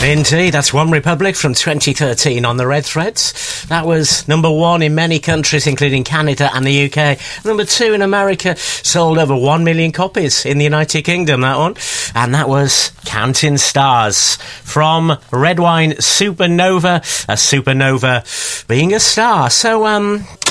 Indeed, that's One Republic from 2013 on the Red Threads. That was number 1 in many countries, including Canada and the UK. Number 2 in America, sold over 1 million copies in the United Kingdom, that one. And that was Counting Stars from Red Wine Supernova, a supernova being a star. So,